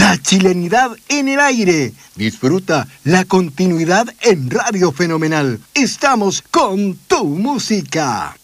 La chilenidad en el aire. Disfruta la continuidad en Radio Fenomenal. Estamos con tu música.